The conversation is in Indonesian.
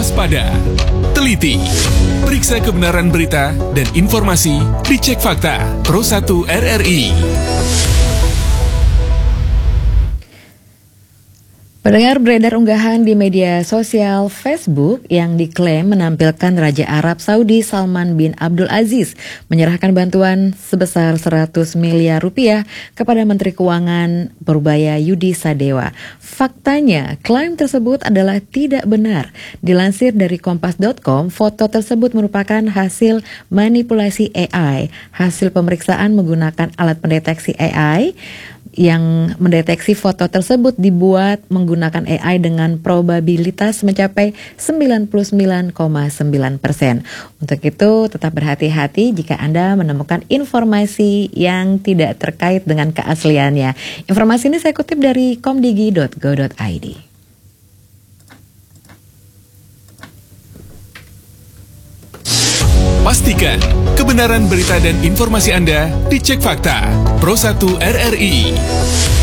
waspada, teliti, periksa kebenaran berita dan informasi, dicek fakta. Pro 1 RRI. Pendengar, beredar unggahan di media sosial Facebook yang diklaim menampilkan Raja Arab Saudi Salman bin Abdul Aziz menyerahkan bantuan sebesar 100 miliar rupiah kepada Menteri Keuangan Purbaya Yudi Sadewa. Faktanya, klaim tersebut adalah tidak benar. Dilansir dari Kompas.com, foto tersebut merupakan hasil manipulasi AI, hasil pemeriksaan menggunakan alat pendeteksi AI yang mendeteksi foto tersebut dibuat menggunakan AI dengan probabilitas mencapai 99,9%. Untuk itu, tetap berhati-hati jika Anda menemukan informasi yang tidak terkait dengan keasliannya. Informasi ini saya kutip dari komdigi.go.id. Pastikan kebenaran berita dan informasi Anda dicek fakta. Pro 1 RRI.